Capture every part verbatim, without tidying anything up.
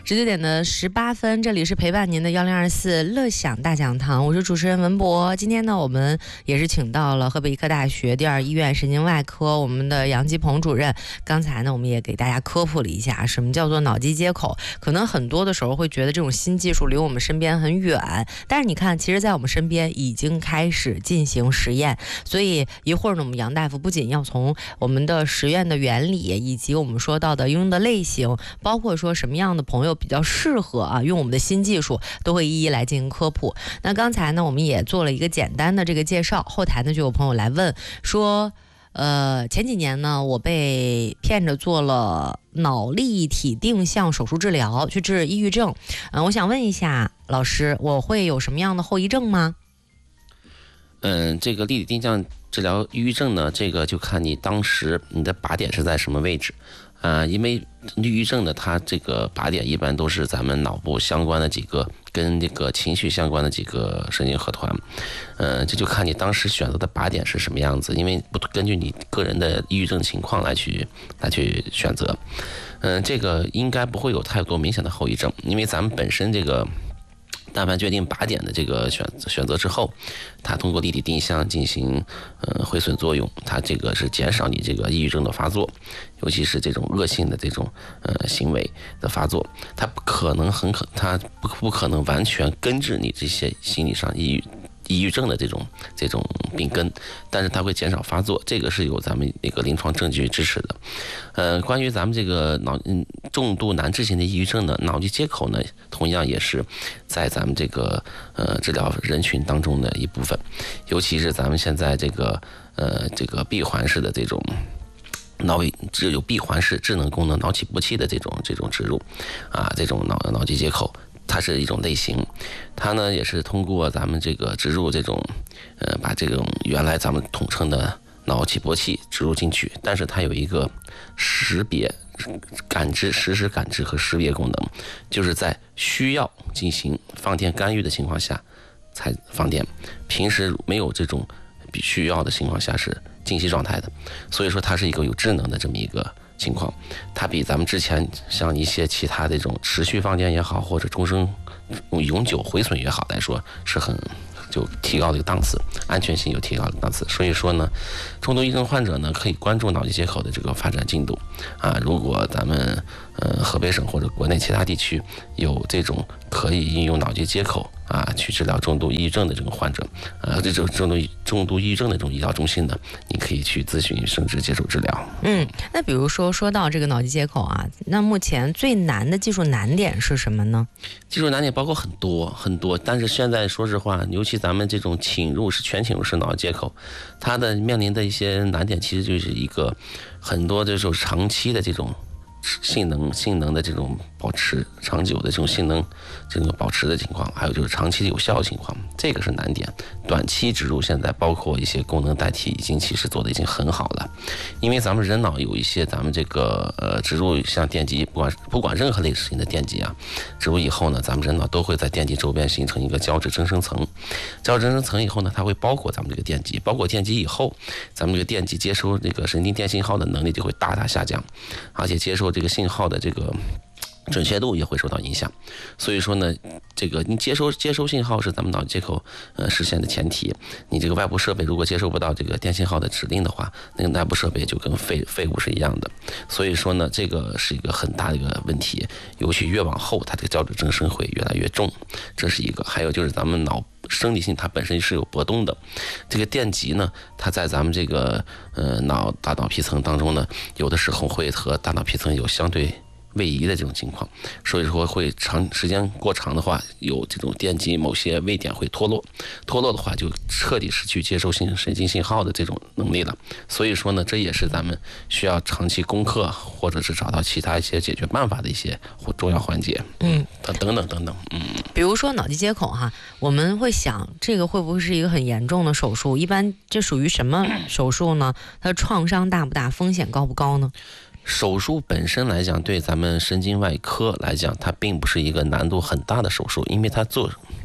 十九点的十八分，这里是陪伴您的幺零二四乐享大讲堂，我是主持人文博。今天呢，我们也是请到了河北医科大学第二医院神经外科我们的杨吉鹏主任。刚才呢，我们也给大家科普了一下什么叫做脑机接口。可能很多的时候会觉得这种新技术离我们身边很远，但是你看，其实在我们身边已经开始进行实验。所以一会儿呢，我们杨大夫不仅要从我们的实验的原理，以及我们说到的应用的类型，包括说什么样的朋友比较适合啊用我们的新技术，都会一一来进行科普。那刚才呢，我们也做了一个简单的这个介绍，后台呢就有朋友来问说，呃，前几年呢，我被骗着做了脑立体定向手术治疗，去治抑郁症。嗯、呃，我想问一下老师，我会有什么样的后遗症吗？ 嗯，这个立体定向治疗抑郁症呢，这个就看你当时你的靶点是在什么位置。呃，因为抑郁症呢，它这个靶点一般都是咱们脑部相关的几个跟这个情绪相关的几个神经核团，呃，这就看你当时选择的靶点是什么样子，因为不根据你个人的抑郁症情况来去来去选择。嗯、呃，这个应该不会有太多明显的后遗症，因为咱们本身这个。但凡决定靶点的这个选选择之后，它通过立体定向进行呃回损作用，它这个是减少你这个抑郁症的发作，尤其是这种恶性的这种呃行为的发作，它不可能很可它不不可能完全根治你这些心理上抑郁。抑郁症的这种这种病根，但是它会减少发作，这个是有咱们那个临床证据支持的。呃，关于咱们这个脑嗯重度难治型的抑郁症呢，脑机接口呢，同样也是在咱们这个呃治疗人群当中的一部分，尤其是咱们现在这个呃这个闭环式的这种。脑只有闭环式智能功能脑起搏器的这种这种植入啊，这种脑脑机接口。它是一种类型，它呢也是通过咱们这个植入这种，呃，把这种原来咱们统称的脑起搏器植入进去，但是它有一个识别、感知、实时感知和识别功能，就是在需要进行放电干预的情况下才放电，平时没有这种必须要的情况下是静息状态的，所以说它是一个有智能的这么一个。情况，它比咱们之前像一些其他的这种持续放电也好，或者终生永久回损也好来说，是很就提高了一个档次，安全性有提高的档次。所以说呢，重度抑郁症患者呢可以关注脑机接口的这个发展进度啊。如果咱们呃河北省或者国内其他地区有这种可以应用脑机接口啊去治疗重度抑郁症的这种患者，呃，这种重度重度抑郁症的这种医疗中心呢，你可以去咨询甚至接受治疗。 嗯，那比如说说到这个脑机接口啊，那目前最难的技术难点是什么呢？ 技术难点包括很多很多，但是现在说实话，尤其咱们这种侵入式全侵入式脑机接口，它的面临的一些难点，其实就是一个很多这种长期的这种。性能性能的这种保持长久的这种性能这种保持的情况，还有就是长期有效的情况，这个是难点。短期植入现在包括一些功能代替已经其实做的已经很好了，因为咱们人脑有一些咱们这个呃植入像电极，不管不管任何类型的电极啊，植入以后呢，咱们人脑都会在电极周边形成一个胶质增生层，胶质增生层以后呢，它会包裹咱们这个电极，包裹电极以后，咱们这个电极接收这个神经电信号的能力就会大大下降，而且接收这个信号的这个准确度也会受到影响，所以说呢，这个你接收接收信号是咱们脑接口呃实现的前提。你这个外部设备如果接收不到这个电信号的指令的话，那个内部设备就跟废废物是一样的。所以说呢，这个是一个很大的一个问题，尤其越往后，它这个胶质增生会越来越重，这是一个。还有就是咱们脑生理性它本身是有波动的，这个电极呢，它在咱们这个呃脑大脑皮层当中呢，有的时候会和大脑皮层有相对。位移的这种情况，所以说会长时间过长的话，有这种电极某些位点会脱落，脱落的话就彻底失去接收信神经信号的这种能力了。所以说呢，这也是咱们需要长期攻克，或者是找到其他一些解决办法的一些重要环节。嗯，等等等等，嗯。 比如说脑机接口哈，我们会想这个会不会是一个很严重的手术？一般这属于什么手术呢？它的创伤大不大？风险高不高呢？ 手术本身来讲，对咱们神经外科来讲，它并不是一个难度很大的手术，因为它做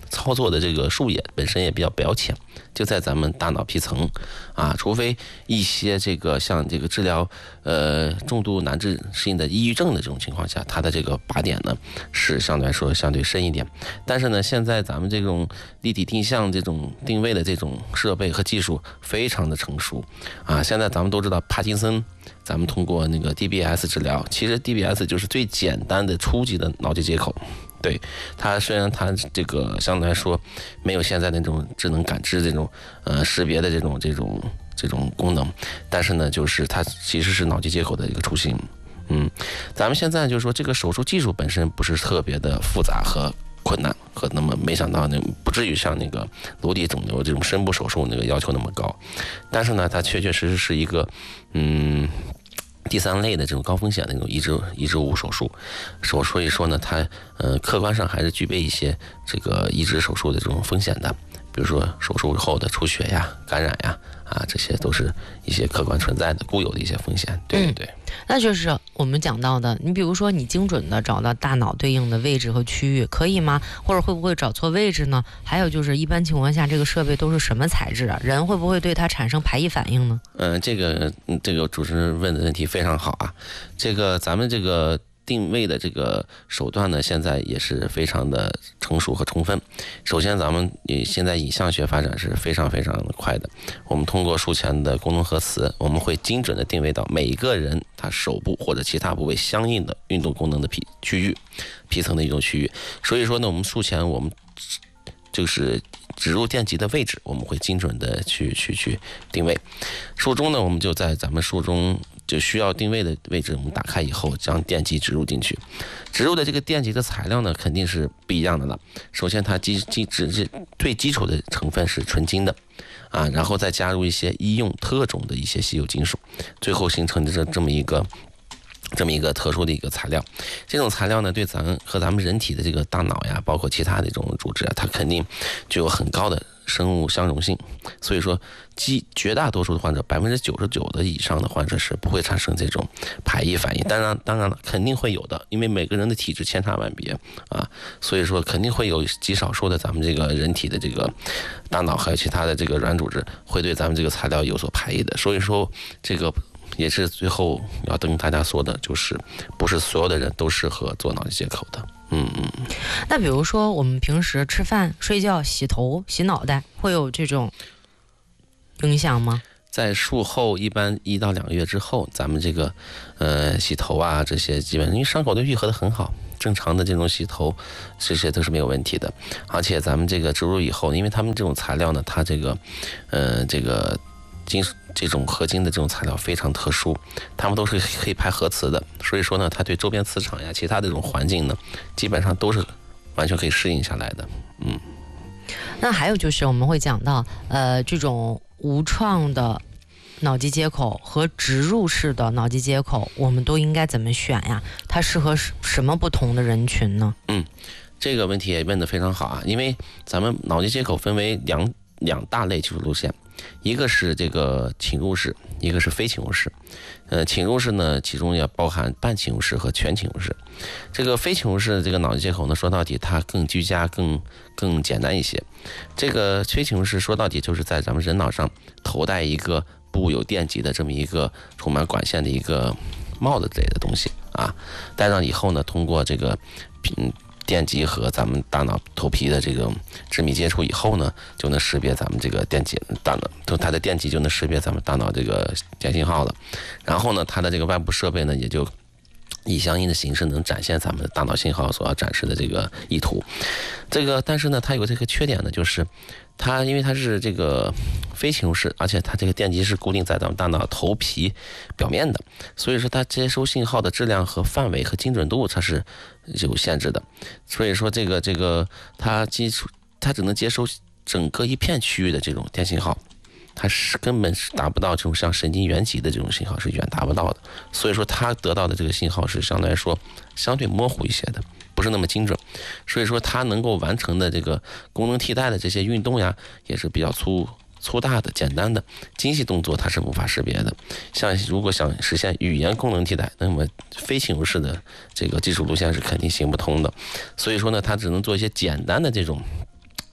操作的这个术野本身也比较表浅，就在咱们大脑皮层啊，除非一些这个像这个治疗呃重度难治性的抑郁症的这种情况下，它的这个靶点呢是相对来说相对深一点。但是呢，现在咱们这种立体定向这种定位的这种设备和技术非常的成熟啊，现在咱们都知道帕金森，咱们通过那个 D B S 治疗，其实 D B S 就是最简单的初级的脑机接口。对它，虽然它这个相对来说没有现在那种智能感知这种呃识别的这种这种这种功能，但是呢，就是它其实是脑机接口的一个雏形。嗯，咱们现在就是说这个手术技术本身不是特别的复杂和困难，和那么没想到那不至于像那个颅底肿瘤这种深部手术那个要求那么高，但是呢，它确确实实是一个嗯。第三类的这种高风险的那种移植移植物手术，手所以说呢，它呃客观上还是具备一些这个移植手术的这种风险的，比如说手术后的出血呀、感染呀，啊，这些都是一些客观存在的固有的一些风险。对对对。嗯， 那就是我们讲到的，你比如说你精准的找到大脑对应的位置和区域，可以吗？或者会不会找错位置呢？还有就是一般情况下，这个设备都是什么材质啊？人会不会对它产生排异反应呢？ 嗯、呃，这个这个主持人问的问题非常好啊。这个咱们这个定位的这个手段呢，现在也是非常的成熟和充分。首先，咱们现在影像学发展是非常非常的快的。我们通过术前的功能核磁，我们会精准的定位到每一个人他手部或者其他部位相应的运动功能的皮区域、皮层的运动区域。所以说呢，我们术前我们就是植入电极的位置，我们会精准的去去去定位。术中呢，我们就在咱们术中就需要定位的位置，我们打开以后将电极植入进去。植入的这个电极的材料呢，肯定是不一样的了。首先，它基基只最基础的成分是纯金的啊，然后再加入一些医用特种的一些稀有金属，最后形成的这这么一个。这么一个特殊的一个材料，这种材料呢，对咱和咱们人体的这个大脑呀，包括其他的这种组织啊，它肯定具有很高的生物相容性。所以说，极绝大多数的患者，百分之九十九的以上的患者是不会产生这种排异反应。当然，当然了，肯定会有的，因为每个人的体质千差万别啊，所以说肯定会有极少数的咱们这个人体的这个大脑还有其他的这个软组织会对咱们这个材料有所排异的。所以说，这个。也是最后要跟大家说的，就是不是所有的人都适合做脑机接口的。嗯嗯。 那比如说我们平时吃饭、睡觉、洗头、洗脑袋，会有这种影响吗？ 在术后一般一到两个月之后，咱们这个呃洗头啊这些基本因为伤口都愈合的很好，正常的这种洗头这些都是没有问题的。而且咱们这个植入以后，因为他们这种材料呢，它这个呃这个。金这种合金的这种材料非常特殊，它们都是可以拍核磁的，所以说呢，它对周边磁场呀、其他的这种环境呢，基本上都是完全可以适应下来的。嗯。 那还有就是我们会讲到，呃，这种无创的脑机接口和植入式的脑机接口，我们都应该怎么选呀？它适合什么不同的人群呢？ 嗯，这个问题也问得非常好啊，因为咱们脑机接口分为两两大类技术路线。一个是这个侵入式，一个是非侵入式。呃，侵入式呢，其中也包含半侵入式和全侵入式。这个非侵入式的这个脑机接口呢，说到底它更居家、更更简单一些。这个非侵入式说到底就是在咱们人脑上头戴一个布有电极的这么一个充满管线的一个帽子之类的东西啊，戴上以后呢，通过这个嗯。电极和咱们大脑头皮的这个致密接触以后呢，就能识别咱们这个电极大脑，它的电极就能识别咱们大脑这个电信号了。然后呢，它的这个外部设备呢，也就以相应的形式能展现咱们的大脑信号所要展示的这个意图。这个，但是呢，它有这个缺点呢，就是它因为它是这个非侵入式，而且它这个电极是固定在咱们大脑头皮表面的，所以说它接收信号的质量和范围和精准度它是有限制的。所以说这个这个它接触它只能接收整个一片区域的这种电信号，它是根本是达不到这种像神经元极的这种信号，是远达不到的。所以说它得到的这个信号是相对来说相对模糊一些的，不是那么精准。所以说它能够完成的这个功能替代的这些运动呀，也是比较粗粗大的、简单的精细动作，它是无法识别的。像如果想实现语言功能替代，那么非侵入式的这个技术路线是肯定行不通的。所以说呢，它只能做一些简单的这种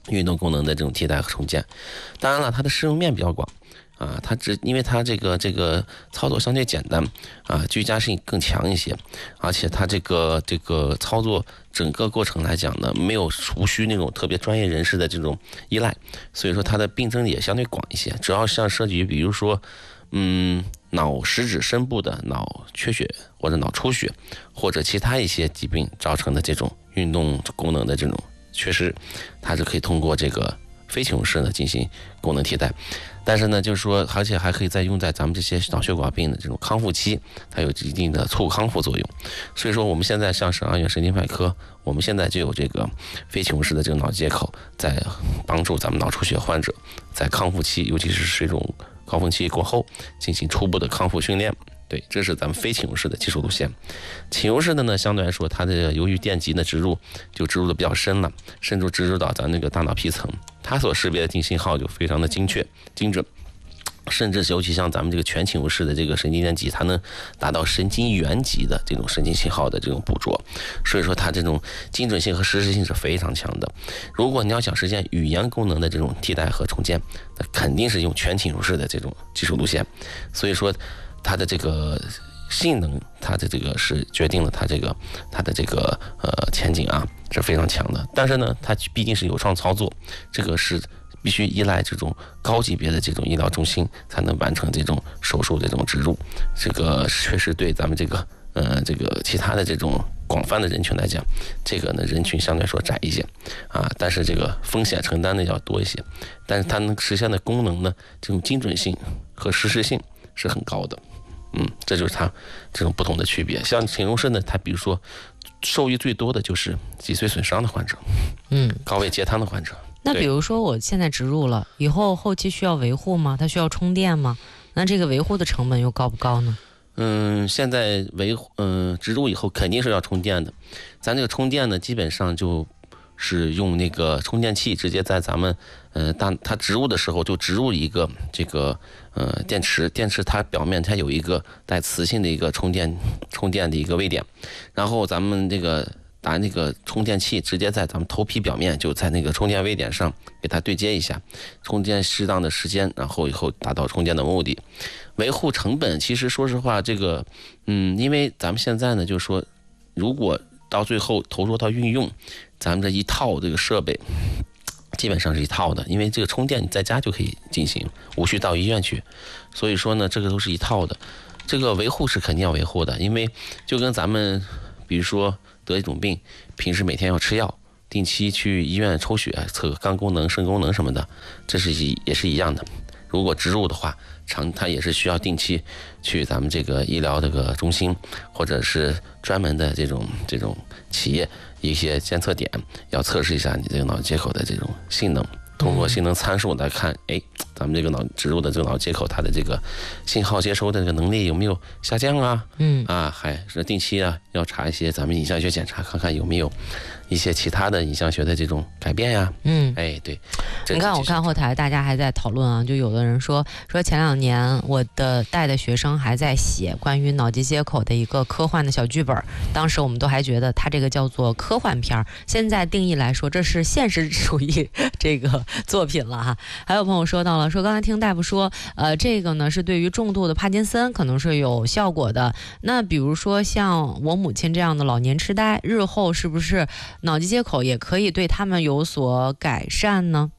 运动功能的这种替代和重建。当然了，它的适用面比较广啊，它只因为它这个这个操作相对简单啊，居家性更强一些，而且它这个这个操作整个过程来讲呢，没有无需那种特别专业人士的这种依赖，所以说它的病症也相对广一些。主要像涉及比如说，嗯，脑实质深部的脑缺血或者脑出血，或者其他一些疾病造成的这种运动功能的这种缺失，它是可以通过这个非侵入式呢进行功能替代。但是呢，就是说，而且还可以再用在咱们这些脑血管病的这种康复期，它有一定的促康复作用。所以说，我们现在像省二院神经外科，我们现在就有这个非侵入式的这个脑接口，在帮助咱们脑出血患者在康复期，尤其是水肿高峰期过后，进行初步的康复训练。对，这是咱们非侵入式的技术路线。侵入式的呢，相对来说，它的由于电极的植入就植入的比较深了，甚至植入到咱那个大脑皮层，它所识别的信号就非常的精确、精准，甚至尤其像咱们这个全侵入式的这个神经电极，它能达到神经元级的这种神经信号的这种捕捉，所以说它这种精准性和实时性是非常强的。如果你要想实现语言功能的这种替代和重建，那肯定是用全侵入式的这种技术路线。所以说，它的这个性能，它的这个是决定了它这个它的这个呃前景啊是非常强的。但是呢，它毕竟是有创操作，这个是必须依赖这种高级别的这种医疗中心才能完成这种手术这种植入，这个确实对咱们这个呃这个其他的这种广泛的人群来讲，这个呢人群相对来说窄一些啊，但是这个风险承担的要多一些，但是它能实现的功能呢，这种精准性和实时性是很高的。嗯，这就是它这种不同的区别。像侵入式呢，它比如说受益最多的就是脊髓损伤的患者， 嗯， 高位截瘫的患者。 那比如说我现在植入了以后，后期需要维护吗？它需要充电吗？那这个维护的成本又高不高呢？ 嗯，现在维护嗯植入以后肯定是要充电的。咱这个充电呢，基本上就是用那个充电器直接在咱们呃大它植入的时候就植入一个这个呃电池，电池它表面它有一个带磁性的一个充电充电的一个位点，然后咱们这个拿那个充电器直接在咱们头皮表面就在那个充电位点上给它对接一下，充电适当的时间，然后以后达到充电的目的。维护成本其实说实话，这个嗯，因为咱们现在呢就是说，如果到最后投入到运用，咱们这一套这个设备基本上是一套的，因为这个充电你在家就可以进行，无需到医院去，所以说呢这个都是一套的。这个维护是肯定要维护的，因为就跟咱们比如说得一种病，平时每天要吃药，定期去医院抽血测肝功能肾功能什么的，这是一也是一样的。如果植入的话，常它也是需要定期去咱们这个医疗这个中心，或者是专门的这种这种企业一些监测点，要测试一下你这个脑接口的这种性能，通过性能参数来看，哎，咱们这个脑植入的这个脑接口它的这个信号接收的这个能力有没有下降啊？嗯啊，还是定期啊要查一些咱们影像学检查，看看有没有一些其他的影像学的这种改变呀、啊。嗯，哎，对， 你看我看后台大家还在讨论啊，就有的人说说前两年我的带的学生还在写关于脑机接口的一个科幻的小剧本，当时我们都还觉得它这个叫做科幻片，现在定义来说这是现实主义这个作品了哈。还有朋友说到了，说刚才听大夫说，呃，这个呢是对于重度的帕金森可能是有效果的。那比如说像我母亲这样的老年痴呆，日后是不是脑机接口也可以对他们有所改善呢？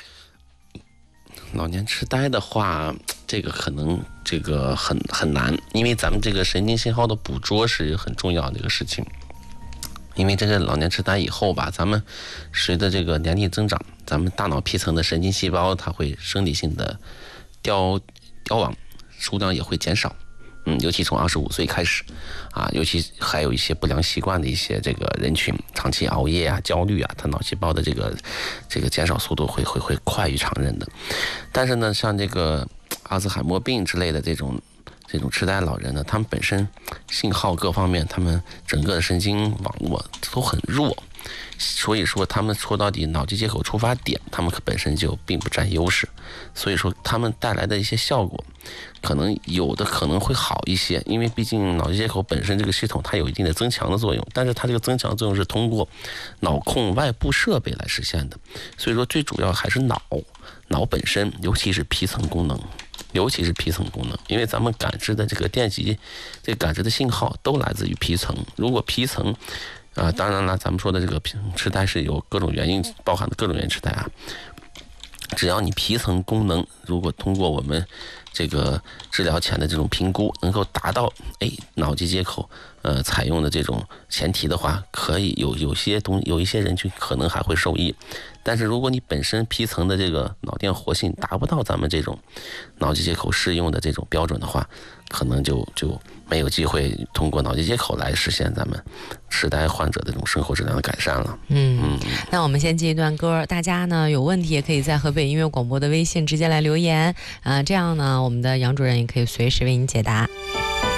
老年痴呆的话，这个可能这个很很难，因为咱们这个神经信号的捕捉是很重要的一个事情。因为这个老年痴呆以后吧，咱们随着这个年龄增长，咱们大脑皮层的神经细胞它会生理性的凋凋亡，数量也会减少。嗯，尤其从二十五岁开始，啊，尤其还有一些不良习惯的一些这个人群，长期熬夜啊、焦虑啊，他脑细胞的这个这个减少速度会会会快于常人的。但是呢，像这个阿兹海默病之类的这种这种痴呆老人呢，他们本身信号各方面，他们整个的神经网络都很弱，所以说他们说到底脑机接口出发点，他们本身就并不占优势，所以说他们带来的一些效果，可能有的可能会好一些，因为毕竟脑机接口本身这个系统它有一定的增强的作用，但是它这个增强作用是通过脑控外部设备来实现的，所以说最主要还是脑脑本身，尤其是皮层功能。尤其是皮层功能，因为咱们感知的这个电极，这个感知的信号都来自于皮层。如果皮层，啊、呃，当然了，咱们说的这个痴呆是有各种原因包含的各种原因痴呆啊。只要你皮层功能如果通过我们这个治疗前的这种评估能够达到哎脑机接口呃采用的这种前提的话，可以有有些东有一些人群可能还会受益。但是如果你本身皮层的这个脑电活性达不到咱们这种脑机接口适用的这种标准的话，可能就就没有机会通过脑机接口来实现咱们痴呆患者的这种生活质量的改善了。 嗯，嗯那我们先进一段歌，大家呢有问题也可以在河北音乐广播的微信直接来留言，啊、呃，这样呢我们的杨主任也可以随时为您解答。